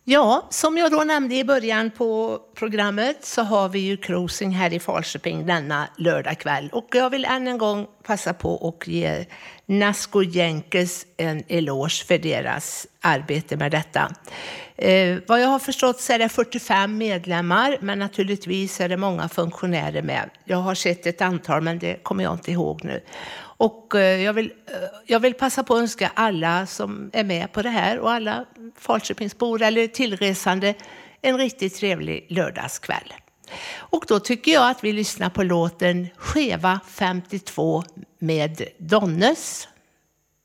Ja, som jag då nämnde i början på programmet så har vi ju cruising här i Falköping denna lördag kväll. Och jag vill än en gång passa på att ge Nasco Jänkes en eloge för deras arbete med detta. Vad jag har förstått så är det 45 medlemmar, men naturligtvis är det många funktionärer med. Jag har sett ett antal, men det kommer jag inte ihåg nu. Och jag vill passa på att önska alla som är med på det här och alla Falköpingsbor eller tillresande en riktigt trevlig lördagskväll. Och då tycker jag att vi lyssnar på låten Skeva 52 med Donnes.